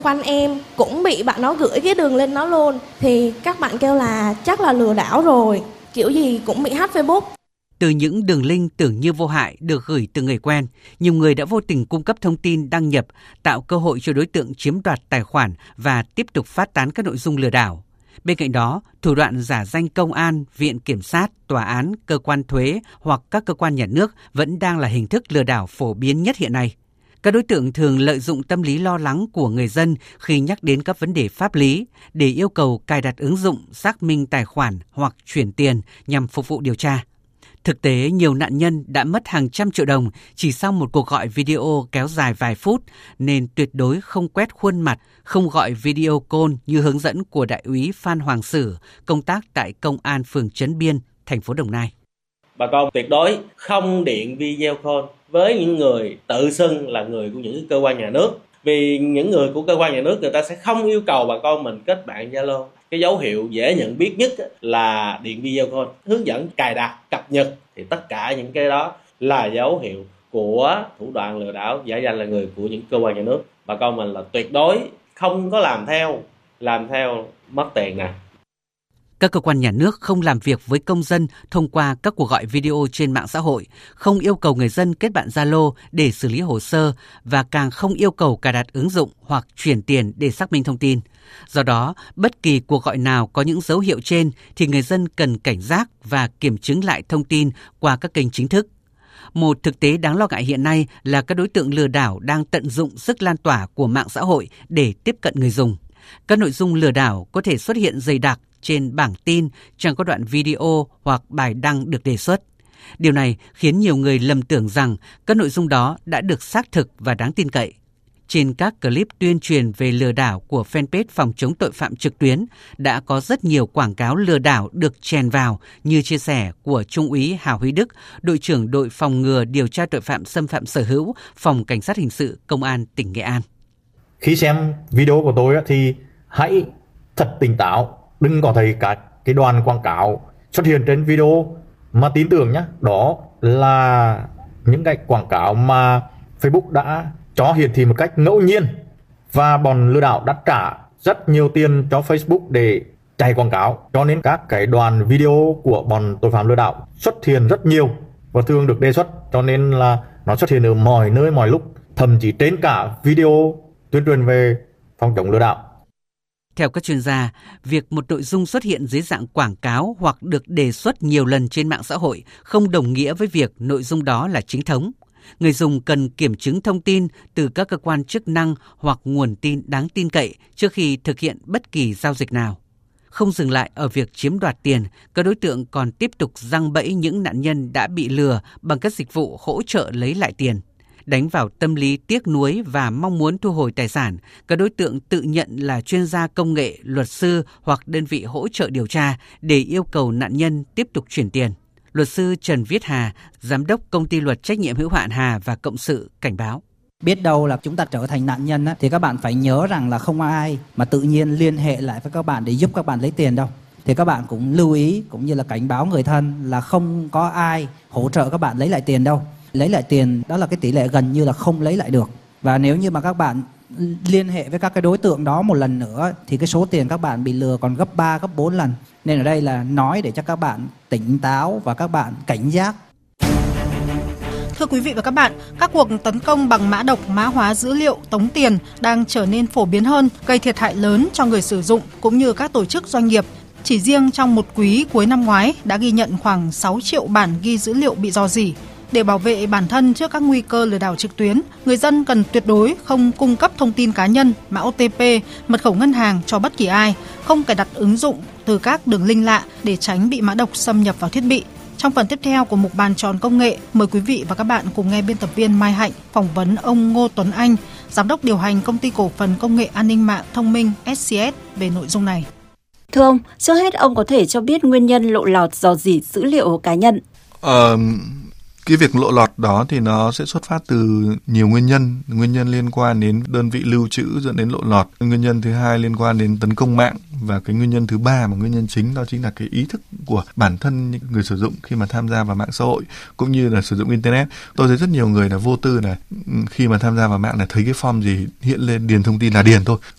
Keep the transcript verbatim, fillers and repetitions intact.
Quanh em cũng bị bạn nó gửi cái đường link nó luôn, thì các bạn kêu là chắc là lừa đảo rồi, kiểu gì cũng bị hack Facebook. Từ những đường link tưởng như vô hại được gửi từ người quen, nhiều người đã vô tình cung cấp thông tin đăng nhập, tạo cơ hội cho đối tượng chiếm đoạt tài khoản và tiếp tục phát tán các nội dung lừa đảo. Bên cạnh đó, thủ đoạn giả danh công an, viện kiểm sát, tòa án, cơ quan thuế hoặc các cơ quan nhà nước vẫn đang là hình thức lừa đảo phổ biến nhất hiện nay. Các đối tượng thường lợi dụng tâm lý lo lắng của người dân khi nhắc đến các vấn đề pháp lý để yêu cầu cài đặt ứng dụng, xác minh tài khoản hoặc chuyển tiền nhằm phục vụ điều tra. Thực tế, nhiều nạn nhân đã mất hàng trăm triệu đồng chỉ sau một cuộc gọi video kéo dài vài phút, nên tuyệt đối không quét khuôn mặt, không gọi video call như hướng dẫn của Đại úy Phan Hoàng Sử, công tác tại Công an phường Trấn Biên, thành phố Đồng Nai. Bà con tuyệt đối không điện video call với những người tự xưng là người của những cơ quan nhà nước. Vì những người của cơ quan nhà nước người ta sẽ không yêu cầu bà con mình kết bạn Zalo. Cái dấu hiệu dễ nhận biết nhất là điện video call, hướng dẫn cài đặt, cập nhật, thì tất cả những cái đó là dấu hiệu của thủ đoạn lừa đảo giả danh là người của những cơ quan nhà nước. Bà con mình là tuyệt đối không có làm theo, làm theo mất tiền nè. Các cơ quan nhà nước không làm việc với công dân thông qua các cuộc gọi video trên mạng xã hội, không yêu cầu người dân kết bạn Zalo để xử lý hồ sơ và càng không yêu cầu cài đặt ứng dụng hoặc chuyển tiền để xác minh thông tin. Do đó, bất kỳ cuộc gọi nào có những dấu hiệu trên thì người dân cần cảnh giác và kiểm chứng lại thông tin qua các kênh chính thức. Một thực tế đáng lo ngại hiện nay là các đối tượng lừa đảo đang tận dụng sức lan tỏa của mạng xã hội để tiếp cận người dùng. Các nội dung lừa đảo có thể xuất hiện dày đặc trên bảng tin trong các đoạn video hoặc bài đăng được đề xuất. Điều này khiến nhiều người lầm tưởng rằng các nội dung đó đã được xác thực và đáng tin cậy. Trên các clip tuyên truyền về lừa đảo của fanpage phòng chống tội phạm trực tuyến đã có rất nhiều quảng cáo lừa đảo được chèn vào như chia sẻ của Trung úy Hà Huy Đức, đội trưởng đội phòng ngừa điều tra tội phạm xâm phạm sở hữu, Phòng Cảnh sát Hình sự Công an tỉnh Nghệ An. Khi xem video của tôi thì hãy thật tỉnh táo, đừng có thấy các cái đoàn quảng cáo xuất hiện trên video mà tin tưởng nhé, đó là những cái quảng cáo mà Facebook đã cho hiển thị một cách ngẫu nhiên, và bọn lừa đảo đã trả rất nhiều tiền cho Facebook để chạy quảng cáo, cho nên các cái đoàn video của bọn tội phạm lừa đảo xuất hiện rất nhiều và thường được đề xuất, cho nên là nó xuất hiện ở mọi nơi mọi lúc, thậm chí trên cả video tuyên truyền về phòng chống lừa đảo. Theo các chuyên gia, việc một nội dung xuất hiện dưới dạng quảng cáo hoặc được đề xuất nhiều lần trên mạng xã hội không đồng nghĩa với việc nội dung đó là chính thống. Người dùng cần kiểm chứng thông tin từ các cơ quan chức năng hoặc nguồn tin đáng tin cậy trước khi thực hiện bất kỳ giao dịch nào. Không dừng lại ở việc chiếm đoạt tiền, các đối tượng còn tiếp tục giăng bẫy những nạn nhân đã bị lừa bằng các dịch vụ hỗ trợ lấy lại tiền. Đánh vào tâm lý tiếc nuối và mong muốn thu hồi tài sản, các đối tượng tự nhận là chuyên gia công nghệ, luật sư hoặc đơn vị hỗ trợ điều tra để yêu cầu nạn nhân tiếp tục chuyển tiền. Luật sư Trần Viết Hà, giám đốc công ty luật trách nhiệm hữu hạn Hà và Cộng sự cảnh báo. Biết đâu là chúng ta trở thành nạn nhân á, thì các bạn phải nhớ rằng là không ai mà tự nhiên liên hệ lại với các bạn để giúp các bạn lấy tiền đâu. Thì các bạn cũng lưu ý cũng như là cảnh báo người thân là không có ai hỗ trợ các bạn lấy lại tiền đâu. Lấy lại tiền đó là cái tỷ lệ gần như là không lấy lại được. Và nếu như mà các bạn liên hệ với các cái đối tượng đó một lần nữa thì cái số tiền các bạn bị lừa còn gấp ba, gấp bốn lần. Nên ở đây là nói để cho các bạn tỉnh táo và các bạn cảnh giác. Thưa quý vị và các bạn, các cuộc tấn công bằng mã độc, mã hóa dữ liệu, tống tiền đang trở nên phổ biến hơn, gây thiệt hại lớn cho người sử dụng cũng như các tổ chức doanh nghiệp. Chỉ riêng trong một quý cuối năm ngoái đã ghi nhận khoảng sáu triệu bản ghi dữ liệu bị rò rỉ. Để bảo vệ bản thân trước các nguy cơ lừa đảo trực tuyến, người dân cần tuyệt đối không cung cấp thông tin cá nhân, mã ô tê pê, mật khẩu ngân hàng cho bất kỳ ai, không cài đặt ứng dụng từ các đường link lạ để tránh bị mã độc xâm nhập vào thiết bị. Trong phần tiếp theo của mục bàn tròn công nghệ, mời quý vị và các bạn cùng nghe biên tập viên Mai Hạnh phỏng vấn ông Ngô Tuấn Anh, giám đốc điều hành công ty cổ phần công nghệ an ninh mạng thông minh ét xê ét về nội dung này. Thưa ông, trước hết ông có thể cho biết nguyên nhân lộ lọt rò rỉ dữ liệu cá nhân? Ờ... Cái việc lộ lọt đó thì nó sẽ xuất phát từ nhiều nguyên nhân. Nguyên nhân liên quan đến đơn vị lưu trữ dẫn đến lộ lọt. Nguyên nhân thứ hai liên quan đến tấn công mạng. Và cái nguyên nhân thứ ba mà nguyên nhân chính đó chính là cái ý thức của bản thân những người sử dụng khi mà tham gia vào mạng xã hội cũng như là sử dụng Internet. Tôi thấy rất nhiều người là vô tư này, khi mà tham gia vào mạng là thấy cái form gì hiện lên điền thông tin là điền thôi.